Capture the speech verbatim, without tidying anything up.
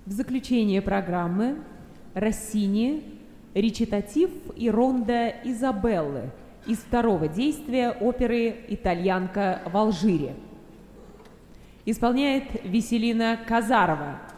В заключение программы Россини «Речитатив и ронда Изабеллы» из второго действия оперы «Итальянка в Алжире». Исполняет Веселина Казарова.